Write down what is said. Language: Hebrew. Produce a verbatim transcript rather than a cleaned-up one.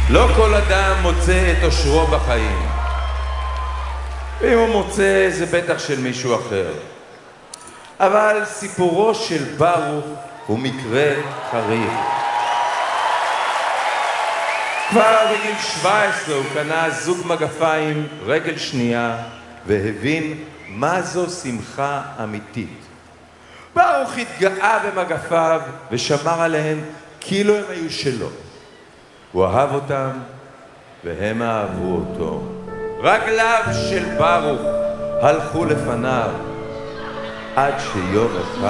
לא כל אדם מוצא את אושרו בחיים. ואם הוא מוצא, זה בטח של מישהו אחר. אבל סיפורו של ברוך הוא מקרה חריג. כבר בגיל שבע עשרה הוא קנה זוג מגפיים רגל שנייה והבין מה זו שמחה אמיתית. ברוך התגאה במגפיו ושמר עליהם כאילו הם היו שלו. הוא אהב אותם והם אהבו אותו. רגליו של ברוך הלכו לפניו עד שיום אחד